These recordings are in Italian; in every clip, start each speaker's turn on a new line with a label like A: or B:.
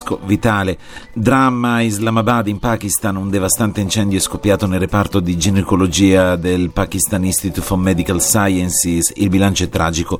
A: Francesco Vitale. Dramma a Islamabad in Pakistan, un devastante incendio è scoppiato nel reparto di ginecologia del Pakistan Institute for Medical Sciences. Il bilancio è tragico: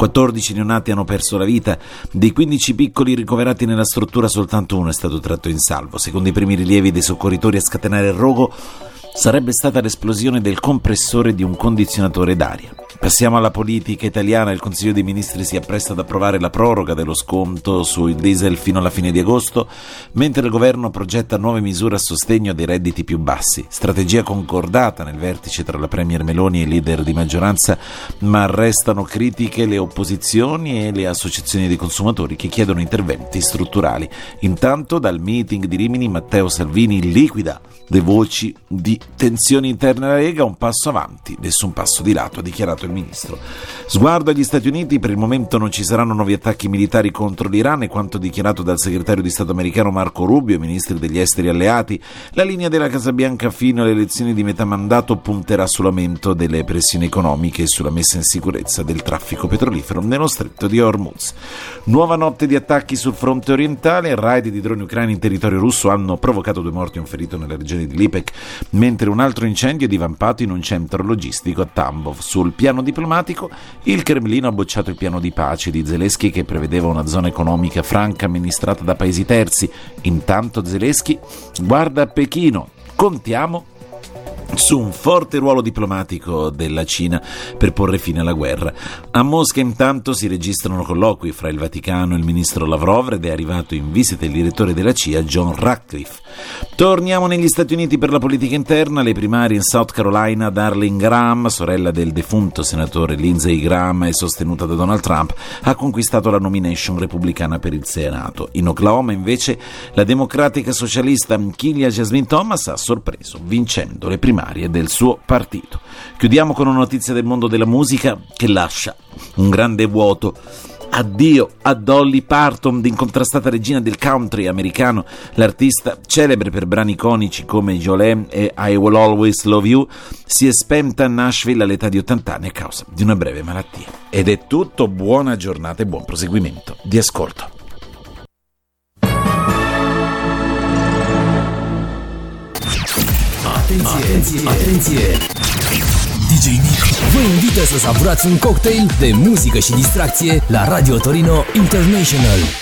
A: 14 neonati hanno perso la vita. Dei 15 piccoli ricoverati nella struttura soltanto uno è stato tratto in salvo. Secondo i primi rilievi dei soccorritori, a scatenare il rogo sarebbe stata l'esplosione del compressore di un condizionatore d'aria. Passiamo alla politica italiana. Il Consiglio dei Ministri si appresta ad approvare la proroga dello sconto sul diesel fino alla fine di agosto, mentre il governo progetta nuove misure a sostegno dei redditi più bassi. Strategia concordata nel vertice tra la premier Meloni e il leader di maggioranza, ma restano critiche le opposizioni e le associazioni dei consumatori che chiedono interventi strutturali. Intanto, dal meeting di Rimini, Matteo Salvini liquida le voci di tensioni interne alla Lega. Un passo avanti, nessun passo di lato, ha dichiarato il ministro. Sguardo agli Stati Uniti. Per il momento non ci saranno nuovi attacchi militari contro l'Iran, e quanto dichiarato dal segretario di Stato americano Marco Rubio e ministri degli esteri alleati. La linea della Casa Bianca fino alle elezioni di metà mandato punterà sull'aumento delle pressioni economiche e sulla messa in sicurezza del traffico petrolifero nello stretto di Hormuz. Nuova notte di attacchi sul fronte orientale. Raid di droni ucraini in territorio russo hanno provocato 2 morti e un ferito nella regione di Lipec, mentre un altro incendio è divampato in un centro logistico a Tambov. Sul piano diplomatico, il Cremlino ha bocciato il piano di pace di Zelensky, che prevedeva una zona economica franca amministrata da paesi terzi. Intanto Zelensky guarda a Pechino. Contiamo su un forte ruolo diplomatico della Cina per porre fine alla guerra. A Mosca intanto si registrano colloqui fra il Vaticano e il ministro Lavrov, ed è arrivato in visita il direttore della CIA John Ratcliffe. Torniamo negli Stati Uniti per la politica interna. Le primarie in South Carolina. Darlene Graham, sorella del defunto senatore Lindsey Graham e sostenuta da Donald Trump, ha conquistato la nomination repubblicana per il Senato. In Oklahoma invece la democratica socialista Kelia Jasmine Thomas ha sorpreso vincendo le primarie del suo partito. Chiudiamo con una notizia del mondo della musica che lascia un grande vuoto. Addio a Dolly Parton, l'incontrastata regina del country americano. L'artista, celebre per brani iconici come Jolene e I Will Always Love You, si è spenta a Nashville all'età di 80 anni a causa di una breve malattia. Ed è tutto, buona giornata e buon proseguimento di ascolto.
B: Atenție! DJ Nick vă invită să savurați un cocktail de muzică și distracție la Radio Torino International.